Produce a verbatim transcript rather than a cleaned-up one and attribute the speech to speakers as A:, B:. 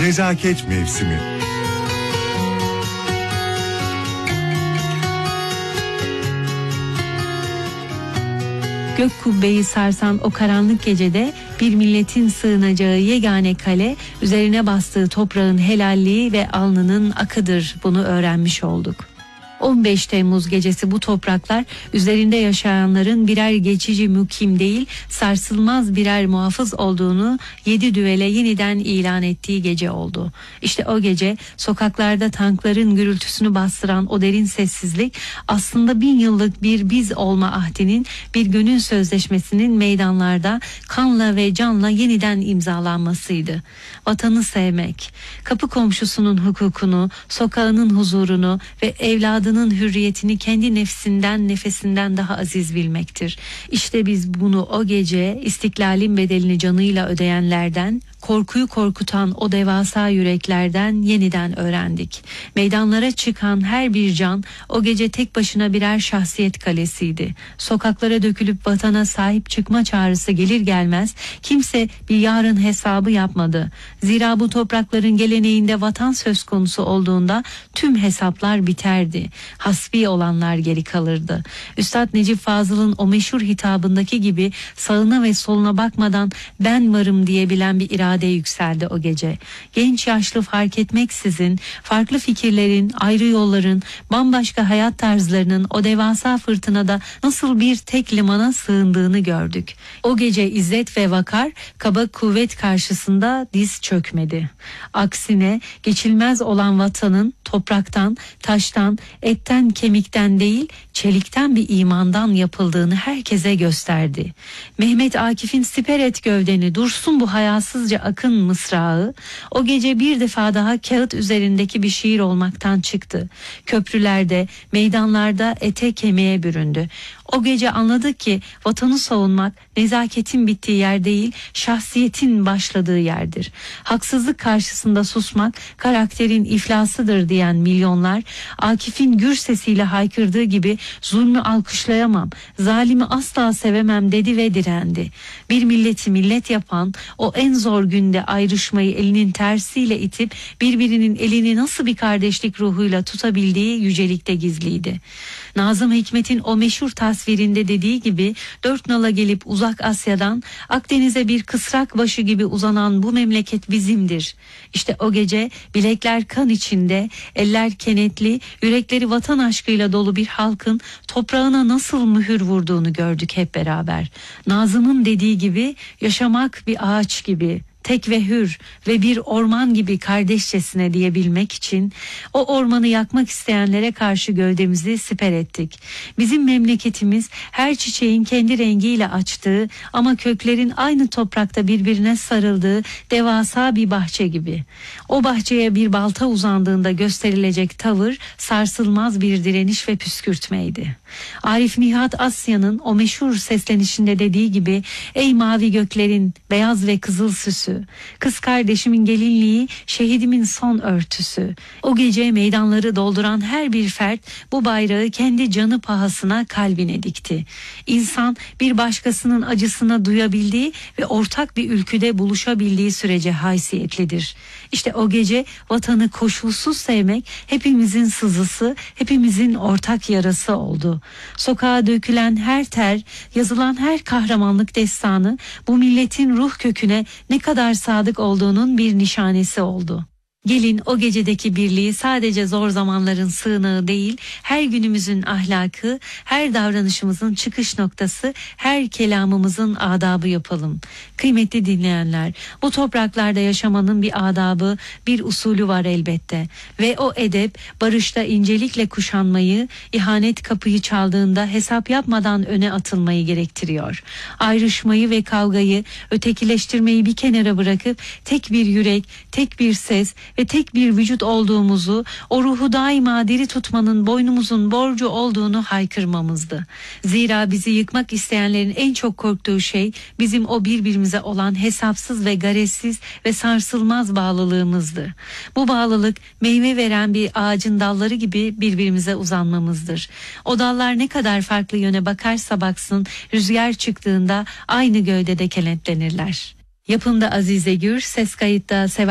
A: Nezaket mevsimi.
B: Gök kubbeyi sarsan o karanlık gecede bir milletin sığınacağı yegane kale, üzerine bastığı toprağın helalliği ve alnının akıdır. Bunu öğrenmiş olduk. on beş Temmuz gecesi bu topraklar üzerinde yaşayanların birer geçici mukim değil, sarsılmaz birer muhafız olduğunu yedi düvele yeniden ilan ettiği gece oldu. İşte o gece sokaklarda tankların gürültüsünü bastıran o derin sessizlik aslında bin yıllık bir biz olma ahdinin, bir gönül sözleşmesinin meydanlarda kanla ve canla yeniden imzalanmasıydı. Vatanı sevmek, kapı komşusunun hukukunu, sokağının huzurunu ve evladının hürriyetini kendi nefsinden nefesinden daha aziz bilmektir. İşte biz bunu o gece istiklalin bedelini canıyla ödeyenlerden, korkuyu korkutan o devasa yüreklerden yeniden öğrendik. Meydanlara çıkan her bir can o gece tek başına birer şahsiyet kalesiydi. Sokaklara dökülüp vatana sahip çıkma çağrısı gelir gelmez kimse bir yarın hesabı yapmadı. Zira bu toprakların geleneğinde vatan söz konusu olduğunda tüm hesaplar biterdi. Hasbi olanlar geri kalırdı. Üstad Necip Fazıl'ın o meşhur hitabındaki gibi sağına ve soluna bakmadan ben varım diyebilen bir irade yükseldi o gece. Genç yaşlı fark etmeksizin farklı fikirlerin, ayrı yolların, bambaşka hayat tarzlarının o devasa fırtınada nasıl bir tek limana sığındığını gördük. O gece izzet ve vakar kaba kuvvet karşısında diz çökmedi. Aksine geçilmez olan vatanın topraktan, taştan, etten, kemikten değil, çelikten bir imandan yapıldığını herkese gösterdi. Mehmet Akif'in siper et gövdeni dursun bu hayasızca akın mısrağı o gece bir defa daha kağıt üzerindeki bir şiir olmaktan çıktı. Köprülerde, meydanlarda ete kemiğe büründü. O gece anladık ki vatanı savunmak nezaketin bittiği yer değil, şahsiyetin başladığı yerdir. Haksızlık karşısında susmak karakterin iflasıdır diyen milyonlar, Akif'in gür sesiyle haykırdığı gibi zulmü alkışlayamam, zalimi asla sevemem dedi ve direndi. Bir milleti millet yapan o en zor günde ayrışmayı elinin tersiyle itip birbirinin elini nasıl bir kardeşlik ruhuyla tutabildiği yücelikte gizliydi. Nazım Hikmet'in o meşhur tasvirinde dediği gibi dört nala gelip uzak Asya'dan Akdeniz'e bir kısrak başı gibi uzanan bu memleket bizimdir. İşte o gece bilekler kan içinde, eller kenetli, yürekleri vatan aşkıyla dolu bir halkın toprağına nasıl mühür vurduğunu gördük hep beraber. Nazım'ın dediği gibi yaşamak bir ağaç gibi, tek ve hür ve bir orman gibi kardeşçesine diyebilmek için o ormanı yakmak isteyenlere karşı gövdemizi siper ettik. Bizim memleketimiz her çiçeğin kendi rengiyle açtığı ama köklerin aynı toprakta birbirine sarıldığı devasa bir bahçe gibi. O bahçeye bir balta uzandığında gösterilecek tavır sarsılmaz bir direniş ve püskürtmeydi. Arif Nihat Asya'nın o meşhur seslenişinde dediği gibi ey mavi göklerin beyaz ve kızıl süsü, kız kardeşimin gelinliği, şehidimin son örtüsü. O gece meydanları dolduran her bir fert bu bayrağı kendi canı pahasına kalbine dikti. İnsan bir başkasının acısına duyabildiği ve ortak bir ülküde buluşabildiği sürece haysiyetlidir. İşte o gece vatanı koşulsuz sevmek hepimizin sızısı, hepimizin ortak yarası oldu. Sokağa dökülen her ter, yazılan her kahramanlık destanı bu milletin ruh köküne ne kadar sadık olduğunun bir nişanesi oldu. Gelin o gecedeki birliği sadece zor zamanların sığınağı değil, her günümüzün ahlakı, her davranışımızın çıkış noktası, her kelamımızın adabı yapalım. Kıymetli dinleyenler, bu topraklarda yaşamanın bir adabı, bir usulü var elbette. Ve o edep barışta incelikle kuşanmayı, ihanet kapıyı çaldığında hesap yapmadan öne atılmayı gerektiriyor. Ayrışmayı ve kavgayı, ötekileştirmeyi bir kenara bırakıp tek bir yürek, tek bir ses ve tek bir vücut olduğumuzu, o ruhu daima diri tutmanın boynumuzun borcu olduğunu haykırmamızdı. Zira bizi yıkmak isteyenlerin en çok korktuğu şey bizim o birbirimize olan hesapsız ve garezsiz ve sarsılmaz bağlılığımızdı. Bu bağlılık meyve veren bir ağacın dalları gibi birbirimize uzanmamızdır. O dallar ne kadar farklı yöne bakarsa baksın, rüzgar çıktığında aynı gövdede kenetlenirler. Yapımda Azize Gür, ses kayıtta Seval